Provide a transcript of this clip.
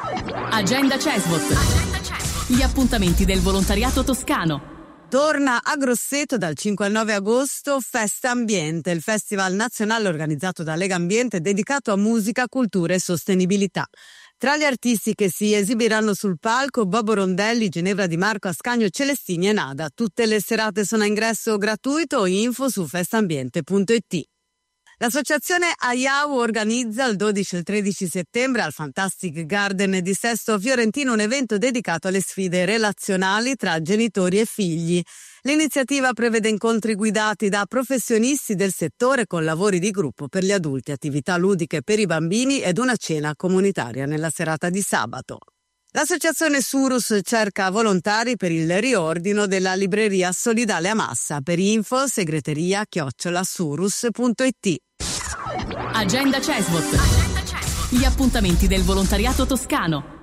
Agenda CESVOT. Gli appuntamenti del volontariato toscano. Torna a Grosseto dal 5 al 9 agosto Festa Ambiente, il festival nazionale organizzato da Lega Ambiente dedicato a musica, cultura e sostenibilità. Tra gli artisti che si esibiranno sul palco, Bobo Rondelli, Ginevra Di Marco, Ascanio, Celestini e Nada. Tutte le serate sono a ingresso gratuito, info su festambiente.it. L'associazione AIAU organizza il 12 e il 13 settembre al Fantastic Garden di Sesto Fiorentino un evento dedicato alle sfide relazionali tra genitori e figli. L'iniziativa prevede incontri guidati da professionisti del settore con lavori di gruppo per gli adulti, attività ludiche per i bambini ed una cena comunitaria nella serata di sabato. L'associazione Surus cerca volontari per il riordino della libreria solidale a Massa. Per info segreteria@surus.it. Agenda CESVOT. Gli appuntamenti del volontariato toscano.